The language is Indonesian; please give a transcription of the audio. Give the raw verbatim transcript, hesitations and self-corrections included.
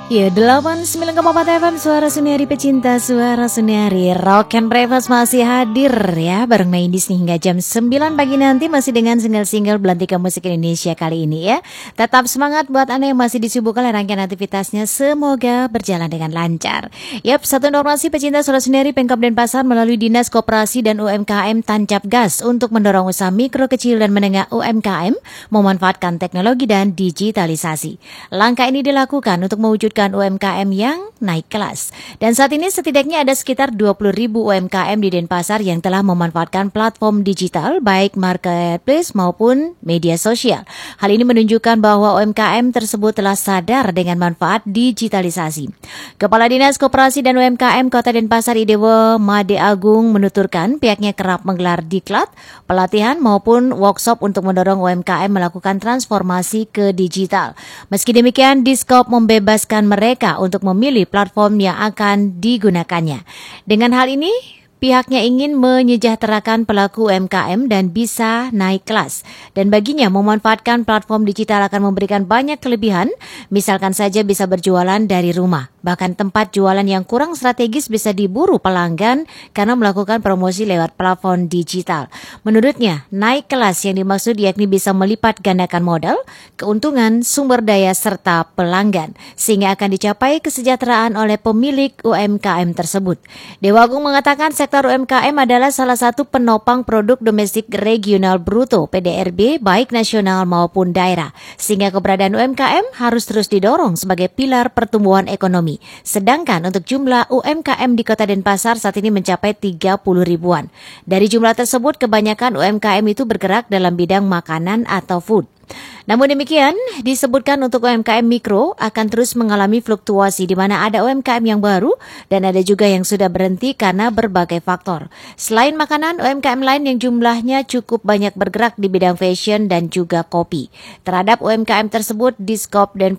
Ya, delapan puluh sembilan koma empat F M Suara Seniari Pecinta Suara Seniari Rock and Breakfast masih hadir ya bareng Maindis nih hingga jam sembilan pagi nanti. Masih dengan single-single belantika musik Indonesia kali ini ya. Tetap semangat buat Anda yang masih disibukkan oleh rangkaian aktivitasnya. Semoga berjalan dengan lancar. Yap, satu informasi pecinta Suara Seniari, Pemkab Denpasar melalui Dinas Koperasi dan U M K M tancap gas untuk mendorong usaha mikro, kecil dan menengah U M K M memanfaatkan teknologi dan digitalisasi. Langkah ini dilakukan untuk mewujudkan U M K M yang naik kelas. Dan saat ini setidaknya ada sekitar dua puluh ribu U M K M di Denpasar yang telah memanfaatkan platform digital baik marketplace maupun media sosial. Hal ini menunjukkan bahwa U M K M tersebut telah sadar dengan manfaat digitalisasi. Kepala Dinas Koperasi dan U M K M Kota Denpasar Idewo Made Agung menuturkan pihaknya kerap menggelar diklat, pelatihan maupun workshop untuk mendorong U M K M melakukan transformasi ke digital. Meski demikian, Diskop membebaskan mereka untuk memilih platform yang akan digunakannya. Dengan hal ini, pihaknya ingin menyejahterakan pelaku U M K M dan bisa naik kelas. Dan baginya memanfaatkan platform digital akan memberikan banyak kelebihan, misalkan saja bisa berjualan dari rumah. Bahkan tempat jualan yang kurang strategis bisa diburu pelanggan karena melakukan promosi lewat platform digital. Menurutnya, naik kelas yang dimaksud yakni bisa melipat gandakan modal, keuntungan, sumber daya, serta pelanggan, sehingga akan dicapai kesejahteraan oleh pemilik U M K M tersebut. Dewa Agung mengatakan sektor U M K M adalah salah satu penopang produk domestik regional bruto P D R B baik nasional maupun daerah, sehingga keberadaan U M K M harus terus didorong sebagai pilar pertumbuhan ekonomi. Sedangkan untuk jumlah U M K M di Kota Denpasar saat ini mencapai tiga puluh ribuan. Dari jumlah tersebut, kebanyakan U M K M itu bergerak dalam bidang makanan atau food. Namun demikian, disebutkan untuk U M K M mikro akan terus mengalami fluktuasi di mana ada U M K M yang baru dan ada juga yang sudah berhenti karena berbagai faktor. Selain makanan, U M K M lain yang jumlahnya cukup banyak bergerak di bidang fashion dan juga kopi. Terhadap U M K M tersebut, Diskop dan